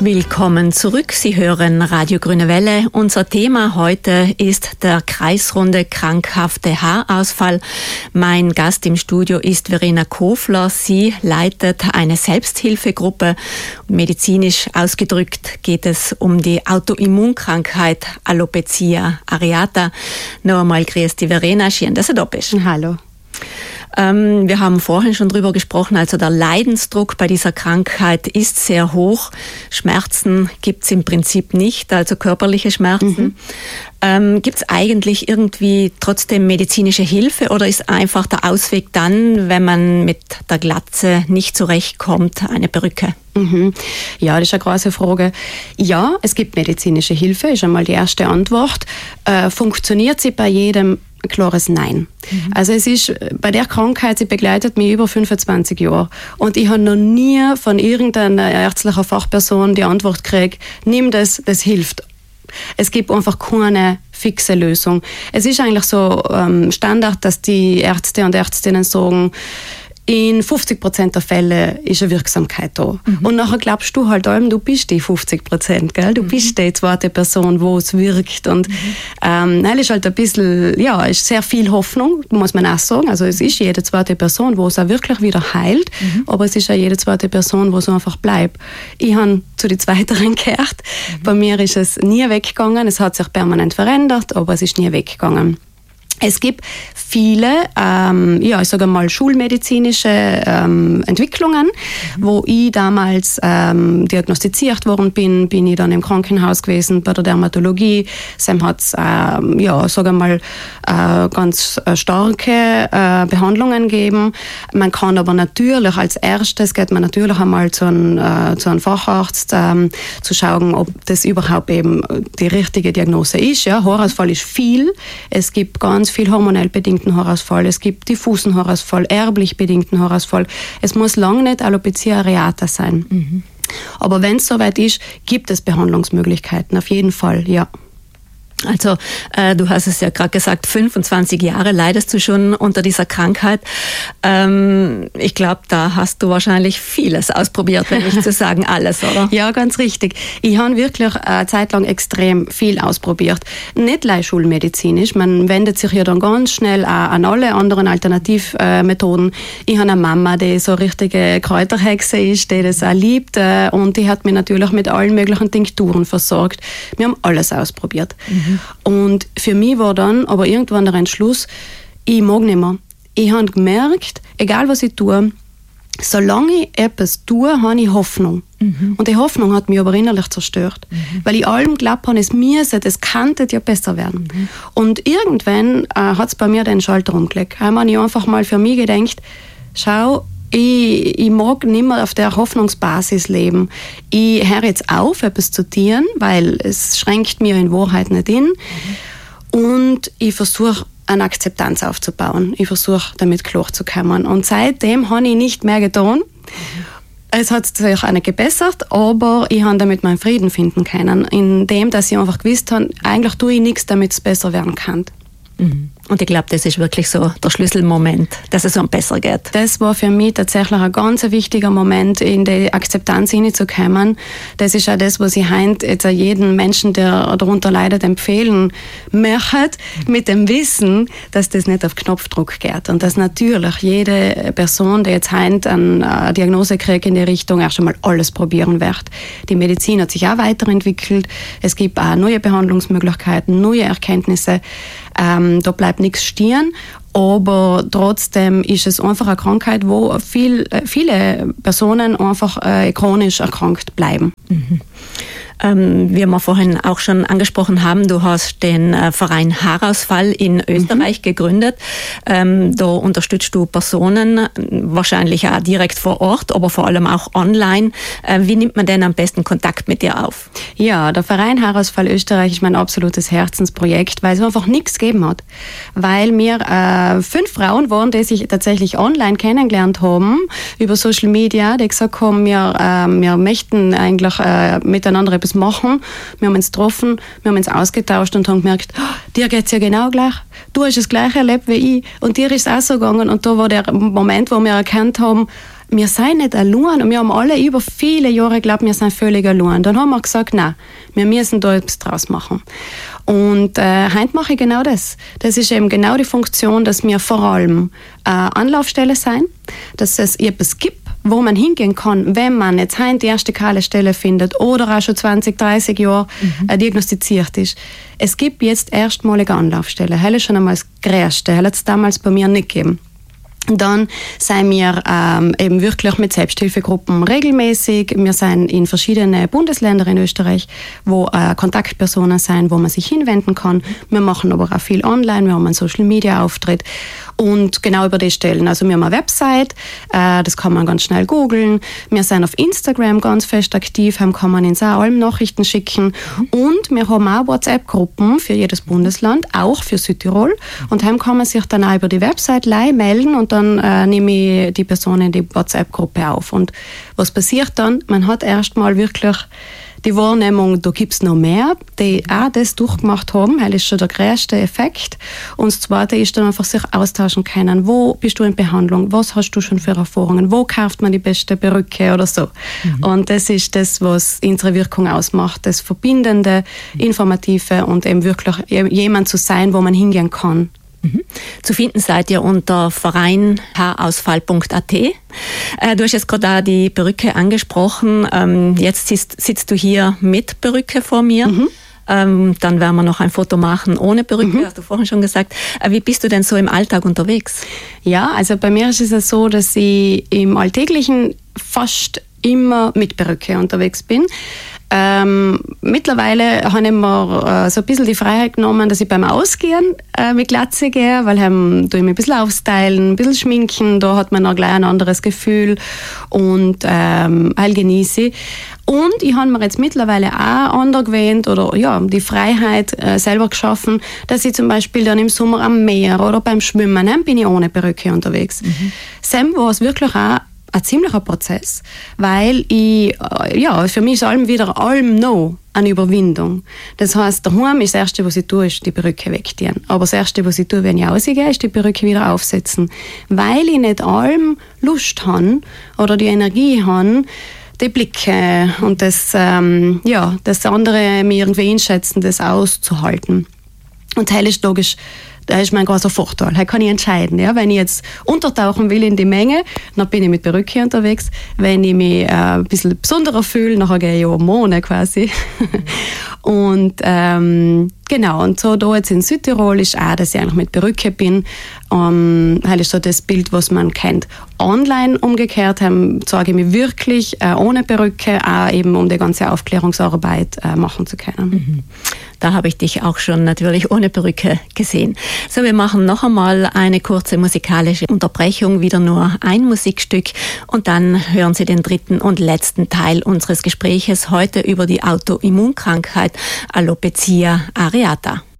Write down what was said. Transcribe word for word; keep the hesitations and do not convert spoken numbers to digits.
Willkommen zurück. Sie hören Radio Grüne Welle. Unser Thema heute ist der kreisrunde krankhafte Haarausfall. Mein Gast im Studio ist Verena Kofler. Sie leitet eine Selbsthilfegruppe. Medizinisch ausgedrückt geht es um die Autoimmunkrankheit Alopecia areata. Noch einmal grüß die Verena, schön, dass du da bist. Hallo. Ähm, wir haben vorhin schon drüber gesprochen, also der Leidensdruck bei dieser Krankheit ist sehr hoch. Schmerzen gibt es im Prinzip nicht, also körperliche Schmerzen. Mhm. Ähm, gibt es eigentlich irgendwie trotzdem medizinische Hilfe oder ist einfach der Ausweg dann, wenn man mit der Glatze nicht zurechtkommt, eine Perücke? Mhm. Ja, das ist eine große Frage. Ja, es gibt medizinische Hilfe, ist einmal die erste Antwort. Äh, funktioniert sie bei jedem? Klares Nein. Mhm. Also es ist bei der Krankheit, sie begleitet mich über fünfundzwanzig Jahre und ich habe noch nie von irgendeiner ärztlichen Fachperson die Antwort gekriegt, nimm das, das hilft. Es gibt einfach keine fixe Lösung. Es ist eigentlich so ähm, Standard, dass die Ärzte und Ärztinnen sagen, in fünfzig Prozent der Fälle ist eine Wirksamkeit da. Mhm. Und nachher glaubst du halt allem, du bist die fünfzig Prozent, gell? Du mhm. bist die zweite Person, wo es wirkt. Und mhm. ähm, nein, ist halt ein bisschen, ja, ist sehr viel Hoffnung, muss man auch sagen. Also es ist jede zweite Person, wo es auch wirklich wieder heilt, mhm. aber es ist auch jede zweite Person, wo es einfach bleibt. Ich habe zu den Zweiteren gehört. Mhm. Bei mir ist es nie weggegangen. Es hat sich permanent verändert, aber es ist nie weggegangen. Es gibt viele, ähm, ja, ich sage mal, schulmedizinische ähm, Entwicklungen, mhm. wo ich damals ähm, diagnostiziert worden bin, bin ich dann im Krankenhaus gewesen bei der Dermatologie. Sam hat es, ähm, ja, sage mal, äh, ganz äh, starke äh, Behandlungen gegeben. Man kann aber natürlich als erstes geht man natürlich einmal zu einem, äh, zu einem Facharzt, ähm, zu schauen, ob das überhaupt eben die richtige Diagnose ist. Ja, Haarausfall ist viel. Es gibt ganz viel hormonell bedingten Haarausfall, es gibt diffusen Haarausfall, erblich bedingten Haarausfall. Es muss lange nicht Alopecia areata sein. Mhm. Aber wenn es soweit ist, gibt es Behandlungsmöglichkeiten, auf jeden Fall, ja. Also äh, du hast es ja gerade gesagt, fünfundzwanzig Jahre leidest du schon unter dieser Krankheit. Ähm, ich glaube, da hast du wahrscheinlich vieles ausprobiert, wenn nicht zu sagen alles, oder? Ja, ganz richtig. Ich habe wirklich eine Zeit lang extrem viel ausprobiert. Nicht gleich schulmedizinisch, man wendet sich ja dann ganz schnell auch an alle anderen Alternativmethoden. Ich habe eine Mama, die so eine richtige Kräuterhexe ist, die das auch liebt äh, und die hat mich natürlich mit allen möglichen Tinkturen versorgt. Wir haben alles ausprobiert. Mhm. Und für mich war dann aber irgendwann der Entschluss, ich mag nicht mehr. Ich habe gemerkt, egal was ich tue, solange ich etwas tue, habe ich Hoffnung. Mhm. Und die Hoffnung hat mich aber innerlich zerstört. Mhm. Weil ich allem geglaubt habe, es müsse, es könnte ja besser werden. Mhm. Und irgendwann äh, hat es bei mir den Schalter umgelegt. Da habe ich einfach mal für mich gedacht, schau, Ich, ich mag nicht mehr auf der Hoffnungsbasis leben. Ich höre jetzt auf, etwas zu tun, weil es schränkt mir in Wahrheit nicht in. Mhm. Und ich versuche, eine Akzeptanz aufzubauen. Ich versuche, damit klarzukommen. Und seitdem habe ich nicht mehr getan. Mhm. Es hat sich auch nicht gebessert, aber ich habe damit meinen Frieden finden können, indem dass ich einfach gewusst habe, eigentlich tue ich nichts, damit es besser werden kann. Mhm. Und ich glaube, das ist wirklich so der Schlüsselmoment, dass es um besser geht. Das war für mich tatsächlich ein ganz wichtiger Moment, in die Akzeptanz hineinzukommen. Das ist auch das, was ich heute jetzt jedem Menschen, der darunter leidet, empfehlen möchte, mit dem Wissen, dass das nicht auf Knopfdruck geht. Und dass natürlich jede Person, die jetzt heute eine Diagnose kriegt in die Richtung, erst einmal alles probieren wird. Die Medizin hat sich auch weiterentwickelt. Es gibt auch neue Behandlungsmöglichkeiten, neue Erkenntnisse. Ähm, da bleibt nichts stehen, aber trotzdem ist es einfach eine Krankheit, wo viel, viele Personen einfach äh, chronisch erkrankt bleiben. Mhm. Ähm, wie wir vorhin auch schon angesprochen haben, du hast den äh, Verein Haarausfall in Österreich mhm. gegründet. Ähm, da unterstützt du Personen, wahrscheinlich auch direkt vor Ort, aber vor allem auch online. Äh, wie nimmt man denn am besten Kontakt mit dir auf? Ja, der Verein Haarausfall Österreich ist mein absolutes Herzensprojekt, weil es einfach nichts gegeben hat. Weil wir äh, fünf Frauen waren, die sich tatsächlich online kennengelernt haben, über Social Media, die gesagt haben, wir, äh, wir möchten eigentlich äh, miteinander etwas machen. Wir haben uns getroffen, wir haben uns ausgetauscht und haben gemerkt, oh, dir geht es ja genau gleich. Du hast das Gleiche erlebt wie ich und dir ist es auch so gegangen. Und da war der Moment, wo wir erkannt haben, wir seien nicht allein und wir haben alle über viele Jahre geglaubt, wir sind völlig allein. Dann haben wir gesagt, nein, wir müssen da etwas draus machen. Und äh, heute mache ich genau das. Das ist eben genau die Funktion, dass wir vor allem äh, Anlaufstelle sein, dass es etwas gibt, wo man hingehen kann, wenn man jetzt heute die erste kahle Stelle findet oder auch schon zwanzig, dreißig Jahre mhm. äh, diagnostiziert ist. Es gibt jetzt erstmalige Anlaufstelle. Das ist schon einmal das Größte. Das hat es damals bei mir nicht gegeben. Dann sind wir ähm, eben wirklich mit Selbsthilfegruppen regelmäßig. Wir sind in verschiedene Bundesländer in Österreich, wo äh, Kontaktpersonen sind, wo man sich hinwenden kann. Wir machen aber auch viel online, wir haben einen Social-Media-Auftritt und genau über die Stellen. Also wir haben eine Website, äh, das kann man ganz schnell googeln. Wir sind auf Instagram ganz fest aktiv, haben kann man uns auch allem Nachrichten schicken. Und wir haben auch WhatsApp-Gruppen für jedes Bundesland, auch für Südtirol. Und heim kann man sich dann auch über die Website live melden und dann äh, nehme ich die Person in die WhatsApp-Gruppe auf. Und was passiert dann? Man hat erstmal wirklich die Wahrnehmung, da gibt es noch mehr, die auch das durchgemacht haben. Das ist schon der größte Effekt. Und das Zweite ist dann einfach sich austauschen können. Wo bist du in Behandlung? Was hast du schon für Erfahrungen? Wo kauft man die beste Perücke oder so? Mhm. Und das ist das, was unsere Wirkung ausmacht. Das Verbindende, Informative und eben wirklich jemand zu sein, wo man hingehen kann. Mhm. Zu finden seid ihr unter verein haarausfall punkt a t. Äh, du hast jetzt gerade auch die Perücke angesprochen. Ähm, jetzt sitzt, sitzt du hier mit Perücke vor mir. Mhm. Ähm, dann werden wir noch ein Foto machen ohne Perücke, mhm. hast du vorhin schon gesagt. Äh, wie bist du denn so im Alltag unterwegs? Ja, also bei mir ist es so, dass ich im Alltäglichen fast immer mit Perücke unterwegs bin. Ähm, mittlerweile habe ich mir äh, so ein bisschen die Freiheit genommen, dass ich beim Ausgehen äh, mit Glatze gehe, weil ähm, tue ich mich ein bisschen aufstylen, ein bisschen schminken, da hat man auch gleich ein anderes Gefühl und ähm, halt genieße ich. Und ich habe mir jetzt mittlerweile auch angewöhnt oder ja, die Freiheit äh, selber geschaffen, dass ich zum Beispiel dann im Sommer am Meer oder beim Schwimmen, dann bin ich ohne Perücke unterwegs. Mhm. Sam war es wirklich auch ein ziemlicher Prozess, weil ich, ja, für mich ist allem wieder allem noch eine Überwindung. Das heisst, daheim ist das Erste, was ich tue, ist die Perücke wegziehen. Aber das Erste, was ich tue, wenn ich rausgehe, ist die Perücke wieder aufsetzen. Weil ich nicht allem Lust habe oder die Energie habe, die Blicke und das, ähm, ja, das andere mir irgendwie einschätzen, das auszuhalten. Und das ist logisch, das ist mein großer Vorteil. Da kann ich entscheiden. Ja? Wenn ich jetzt untertauchen will in die Menge, dann bin ich mit Perücke unterwegs. Wenn ich mich äh, ein bisschen besonderer fühle, dann gehe ich oben ohne quasi. Und ähm, genau, und so da jetzt in Südtirol ist auch, dass ich eigentlich mit Perücke bin. Um, das ist so das Bild, was man kennt. Online umgekehrt ähm, zeige ich mich wirklich äh, ohne Perücke, auch eben um die ganze Aufklärungsarbeit äh, machen zu können. Mhm. Da habe ich dich auch schon natürlich ohne Perücke gesehen. So, wir machen noch einmal eine kurze musikalische Unterbrechung, wieder nur ein Musikstück und dann hören Sie den dritten und letzten Teil unseres Gespräches heute über die Autoimmunkrankheit Alopecia areata.